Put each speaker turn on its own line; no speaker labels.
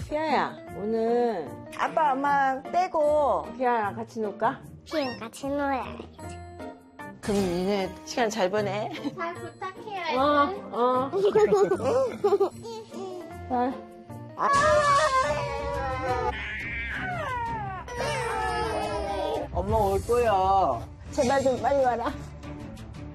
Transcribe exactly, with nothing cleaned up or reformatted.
희아야, 오늘
아빠 엄마 빼고
희아랑 같이 놀까?
피랑 같이 놀아야지.
그럼 니네 시간 잘 보내.
잘 부탁해요.
어, 어. 자,
엄마 올 거야.
제발 좀 빨리 와라.